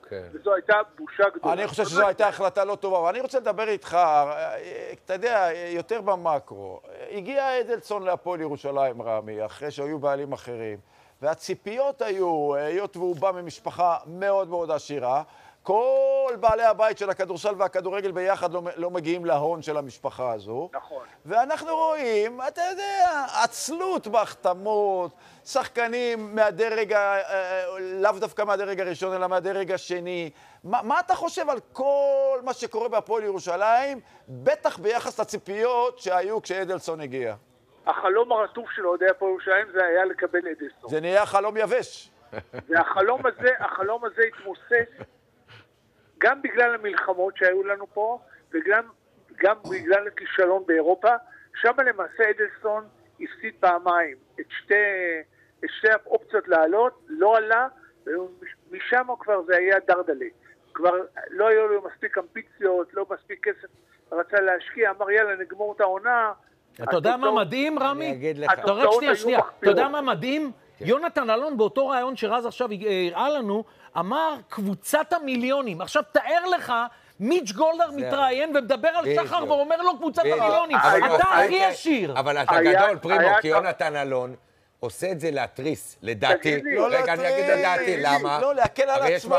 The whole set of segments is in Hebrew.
וזו הייתה בושה גדולה. אני חושב שזו הייתה החלטה לא טובה, ואני רוצה לדבר איתך, אתה יודע, יותר במקרו. הגיע אדלסון להפועל ירושלים, רמי, אחרי שהיו בעלים אחרים, והציפיות היו, היות והוא בא ממשפחה מאוד מאוד עשירה, כל בעלי הבית של הכדורסל והכדורגל ביחד לא מגיעים להון של המשפחה הזו. נכון. ואנחנו רואים, אתה יודע, עצלות בהחתמות, שחקנים מהדרג, לאו דווקא מהדרג הראשון, אלא מהדרג השני. מה אתה חושב על כל מה שקורה בהפועל ירושלים, בטח ביחס לציפיות שהיו כשאדלסון הגיע? החלום הרטוב של אוהדי הפועל ירושלים זה היה לקבל אדלסון. זה נהיה חלום יבש. והחלום הזה התמוסס גם בגלל המלחמות שהיו לנו פה, וגם בגלל הכישלון באירופה. שם למעשה אדלסון הפסיד פעמיים את שתי האופציות לעלות, לא עלה, ומשם כבר זה היה דרדלה. כבר לא היו לו מספיק אמביציות, לא מספיק כסף, רצה להשקיע, אמר יאללה נגמור את העונה. אתה יודע מה מדהים, רמי? אני אגיד לך. אתה יודע מה מדהים? יונתן אלון באותו רעיון שרז עכשיו הראה לנו, אמר קבוצת המיליונים. עכשיו תאר לך, מיץ' גולדהר מתראיין ומדבר על שחר ואומר לו קבוצת המיליונים. אתה הכי עשיר. אבל אתה גדול, פרימו, כי יונתן אלון עושה את זה להתריס, לדעתי. רגע, אני אגיד לדעתי, למה? לא, להקל על עצמו,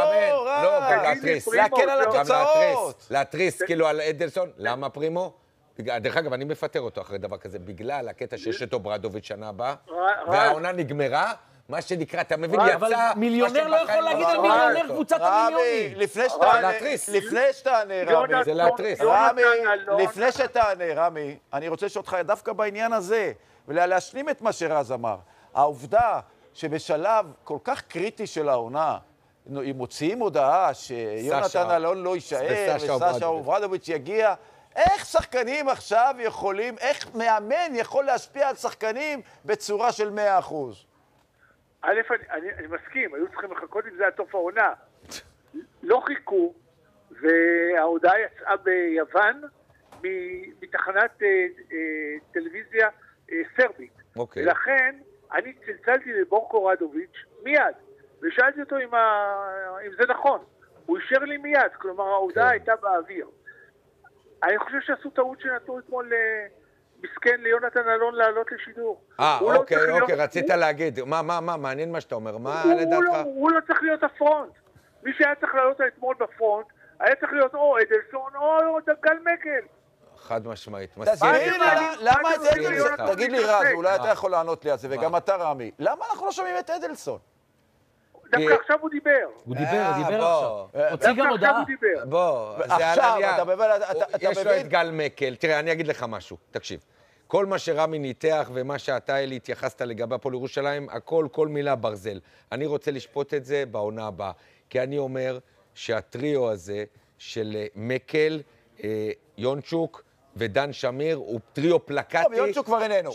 להקל על התוצאות. להתריס, כאילו על אדלסון. למה, פרימו? דרך אגב, אני מפטר אותו אחרי דבר כזה, בגלל הקטע שיש את אוברדוביץ' שנה הבאה, והעונה נגמרה, מה שנקרא, אתה מבין, יצא... אבל מיליונר לא יכול להגיד על מיליונר קבוצת המיליונים. לפני שתענה, רמי, זה להתריס. לפני שתענה, רמי, אני רוצה שאותך דווקא בעניין הזה, ולהשלים את מה שרז אמר. העובדה שבשלב כל כך קריטי של העונה, אם מוציאים הודעה שיונתן אלון לא יישאר, וסשה אוברדוביץ' יגיע, איך שחקנים עכשיו יכולים, איך מאמן יכול להשפיע על שחקנים בצורה של 100%? א', אני מסכים, היו צריכים לחכות עם זה עד סוף העונה. לא חיכו, וההודעה יצאה ביוון מתחנת טלוויזיה סרבית. ולכן אני צלצלתי לבורקו רדוביץ' מיד, ושאלתי אותו אם זה נכון. הוא אישר לי מיד, כלומר ההודעה הייתה באוויר. אני חושב שעשו טעות שנתנו אתמול מסכן ליונתן אלון לעלות לשידור. אוקיי, רצית להגיד. מה, מעניין מה שאתה אומר. מה לדעתך? הוא לא צריך להיות הפרונט. מי שהיה צריך לעלות אתמול בפרונט, היה צריך להיות או אדלסון או גל מקל. חד משמעית. למה את אדלסון? תגיד לי רז, אולי אתה יכול לענות לי על זה, וגם אתה רמי. למה אנחנו לא שומעים את אדלסון? דווקא עכשיו הוא דיבר. הוא דיבר עכשיו. הוציא גם הודעה. בוא, עכשיו, אתה מבין? יש לו את גל מקל. תראה, אני אגיד לך משהו. תקשיב. כל מה שרמי ניתח ומה שאתה, אלי, התייחסת לגבי הפועל ירושלים, הכל, כל מילה ברזל. אני רוצה לשפוט את זה בעונה הבאה. כי אני אומר שהטריו הזה של מקל, יונצ'וק ודן שמיר הוא טריו פלקטי. יונצ'וק כבר איננו.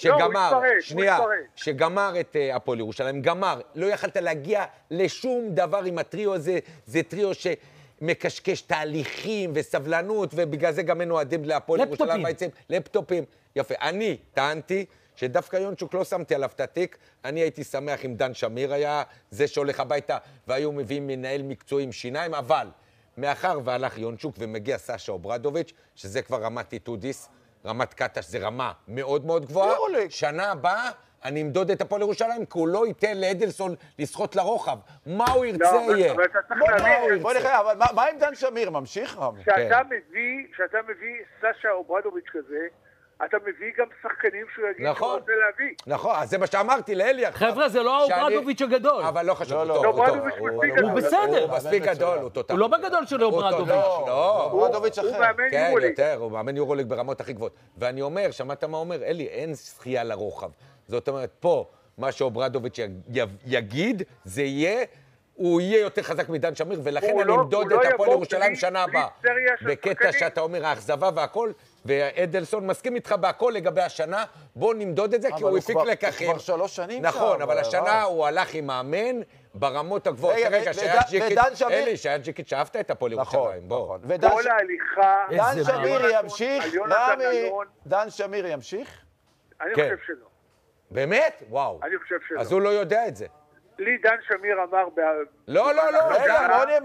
שגמר את הפועל ירושלים. גמר. לא יכלת להגיע לשום דבר עם הטריו הזה. זה טריו שמקשקש תהליכים וסבלנות, ובגלל זה גם מנועדים להפועל ירושלים. לפטופים. יפה. אני טענתי שדווקא יונצ'וק לא שמתי עליו את התיק, אני הייתי שמח אם דן שמיר היה זה שהולך הביתה, והיו מביאים מנהל מקצועי עם שיניים, אבל מאחר והלך יונצ'וק ומגיע סשה אוברדוביץ', שזה כבר רמת איטודיס, רמת קטש, זה רמה מאוד מאוד גבוהה. שנה הבאה אני אמדוד את הפועל ירושלים, כי הוא לא ייתן לאדלסון לשחות לרוחב. מה הוא ירצה יהיה? בוא נחיה, אבל מה עם דן שמיר? ממשיך, רמי? כשאתה מביא סשה אוברדוביץ' כזה, אתה מביא גם שחקנים שהוא יגיד שהוא רוצה להביא. נכון, אז זה מה שאמרתי לאלי. חבר'ה, זה לא אוברדוביץ' הגדול. אבל לא חשוב. אוברדוביץ' מספיק גדול. הוא בסדר. הוא מספיק גדול, הוא תותח. הוא לא בגדול של אוברדוביץ'. לא, אוברדוביץ' אחר. הוא מאמן כן, יורוליג. יותר, הוא מאמן יורוליג ברמות הכי גבוהות. ואני אומר, שמעת מה אומר? אלי, אין שחייה לרוחב. זאת אומרת, פה, מה שאוברדוביץ' יגיד, זה יהיה, הוא יהיה יותר חזק מדן שמיר, ולכן אני אמדוד את הפועל ירושלים שנה הבאה. בקטע שאתה אומר, האכזבה והכל, ואדלסון מסכים איתך בהכל לגבי השנה, בוא נמדוד את זה, כי הוא הפיק לקחים. כבר 3 שנים. נכון, אבל השנה הוא הלך עם מאמן ברמות הגבוהות. רגע, שהיה ג'יקיץ' שאהבת את הפועל ירושלים, בוא. כל ההליכה... דן שמיר ימשיך? דן שמיר ימשיך? אני חושב שלא. באמת? וואו. אני חושב שלא. אז הוא לא יודע את זה. לי דן שמיר אמר... לא, רגע, בוא נהיה